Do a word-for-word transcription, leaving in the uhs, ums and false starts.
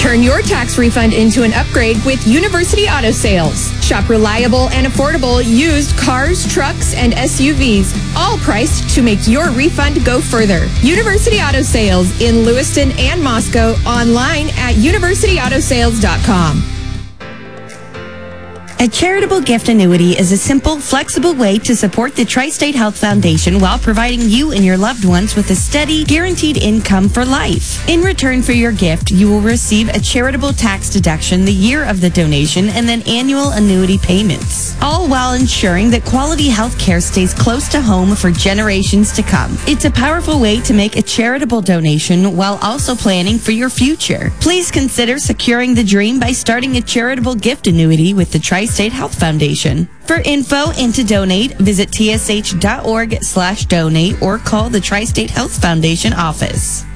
Turn your tax refund into an upgrade with University Auto Sales. Shop reliable and affordable used cars, trucks, and S U Vs, all priced to make your refund go further. University Auto Sales in Lewiston and Moscow, online at university auto sales dot com. A charitable gift annuity is a simple, flexible way to support the Tri-State Health Foundation while providing you and your loved ones with a steady, guaranteed income for life. In return for your gift, you will receive a charitable tax deduction the year of the donation and then annual annuity payments, all while ensuring that quality health care stays close to home for generations to come. It's a powerful way to make a charitable donation while also planning for your future. Please consider securing the dream by starting a charitable gift annuity with the Tri-State Health Foundation. For info and to donate, visit tsh.org slash donate or call the Tri-State Health Foundation office.